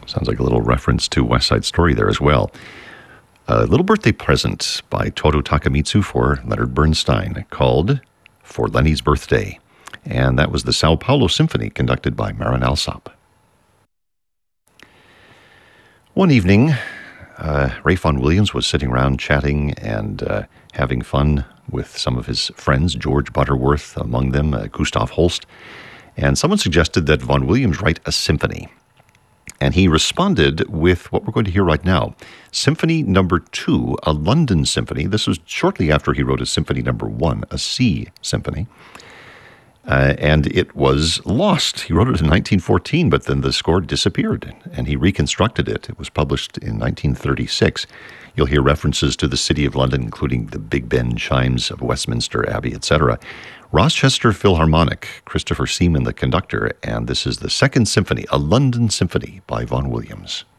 Sounds like a little reference to West Side Story there as well. A little birthday present by Toru Takemitsu for Leonard Bernstein called For Lenny's Birthday. And that was the Sao Paulo Symphony conducted by Marin Alsop. One evening, Ray Vaughan Williams was sitting around chatting and having fun with some of his friends, George Butterworth among them, Gustav Holst. And someone suggested that Vaughan Williams write a symphony. And he responded with what we're going to hear right now, Symphony Number 2, a London symphony. This was shortly after he wrote a Symphony Number 1, a C symphony. And it was lost. He wrote it in 1914, but then the score disappeared, and he reconstructed it. It was published in 1936. You'll hear references to the City of London, including the Big Ben chimes of Westminster Abbey, etc. Rochester Philharmonic, Christopher Seaman, the conductor, and this is the Second Symphony, a London Symphony by Vaughan Williams.